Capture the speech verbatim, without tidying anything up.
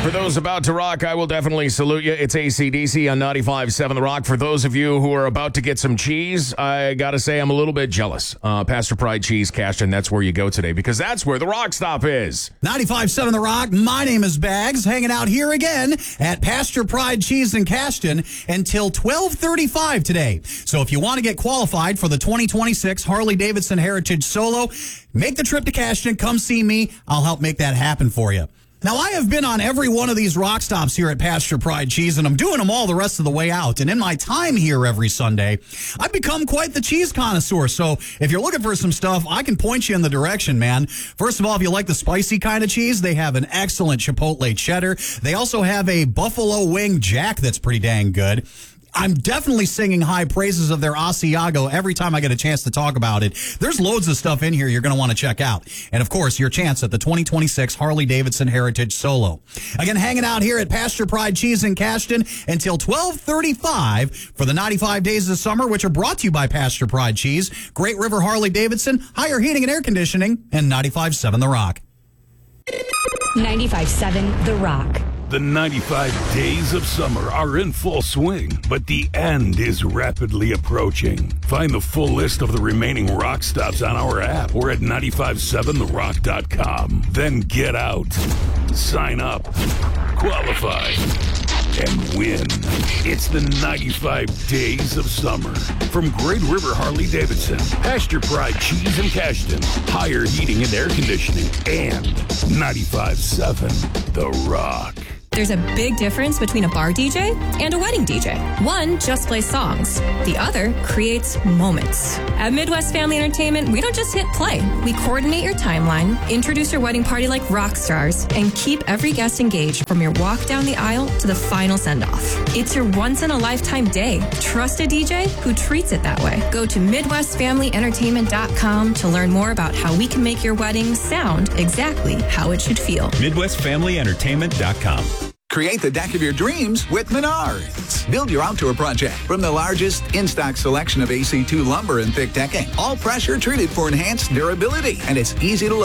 For those about to rock, I will definitely salute you. It's A C D C on ninety-five point seven The Rock. For those of you who are about to get some cheese, I got to say I'm a little bit jealous. Uh, Pastor Pride Cheese, Cashton, that's where you go today because that's where the rock stop is. ninety-five point seven The Rock. My name is Bags, hanging out here again at Pastor Pride Cheese in Cashton until twelve thirty-five today. So if you want to get qualified for the twenty twenty-six Harley-Davidson Heritage Solo, make the trip to Cashton. Come see me. I'll help make that happen for you. Now, I have been on every one of these rock stops here at Pasture Pride Cheese, and I'm doing them all the rest of the way out. And in my time here every Sunday, I've become quite the cheese connoisseur. So if you're looking for some stuff, I can point you in the direction, man. First of all, if you like the spicy kind of cheese, they have an excellent Chipotle cheddar. They also have a Buffalo Wing Jack that's pretty dang good. I'm definitely singing high praises of their Asiago every time I get a chance to talk about it. There's loads of stuff in here you're going to want to check out. And, of course, your chance at the twenty twenty-six Harley-Davidson Heritage Solo. Again, hanging out here at Pasture Pride Cheese in Cashton until twelve thirty-five for the ninety-five Days of Summer, which are brought to you by Pasture Pride Cheese, Great River Harley-Davidson, Higher Heating and Air Conditioning, and ninety-five point seven The Rock. ninety-five point seven The Rock. The ninety-five days of summer are in full swing, but the end is rapidly approaching. Find the full list of the remaining rock stops on our app or at nine five seven the rock dot com. Then get out, sign up, qualify, and win. It's the ninety-five days of summer. From Great River Harley-Davidson, Pasture Pride Cheese and Cashton, Higher Heating and Air Conditioning, and ninety-five point seven The Rock. There's a big difference between a bar D J and a wedding D J. One just plays songs. The other creates moments. At Midwest Family Entertainment, we don't just hit play. We coordinate your timeline, introduce your wedding party like rock stars, and keep every guest engaged from your walk down the aisle to the final send-off. It's your once-in-a-lifetime day. Trust a D J who treats it that way. Go to midwest family entertainment dot com to learn more about how we can make your wedding sound exactly how it should feel. midwest family entertainment dot com. Create the deck of your dreams with Menards. Build your outdoor project from the largest in-stock selection of A C two lumber and thick decking. All pressure treated for enhanced durability, and it's easy to load.